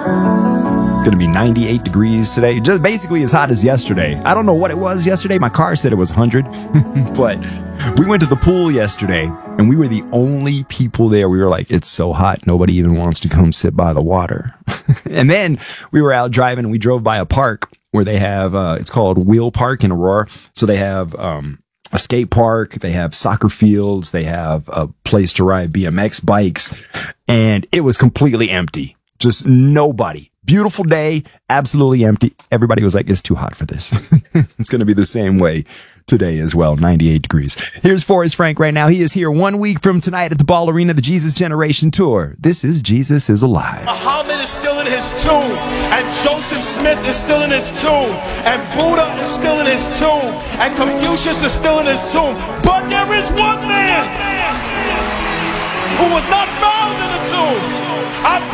Going to be 98 degrees today. Just basically as hot as yesterday. I don't know what it was yesterday. My car said it was 100. But we went to the pool yesterday and we were the only people there. We were like, it's so hot. Nobody even wants to come sit by the water. And then we were out driving and we drove by a park where they have, it's called Wheel Park in Aurora. So they have, a skate park, they have soccer fields, they have a place to ride BMX bikes, and it was completely empty. Just nobody. Beautiful day, absolutely empty. Everybody was like, it's too hot for this. It's going to be the same way today as well, 98 degrees. Here's Forrest Frank right now. He is here 1 week from tonight at the Ball Arena, the Jesus Generation Tour. This is Jesus is Alive. Muhammad is still in his tomb, and Joseph Smith is still in his tomb, and Buddha is still in his tomb, and Confucius is still in his tomb. But there is one man who was not found in the tomb. I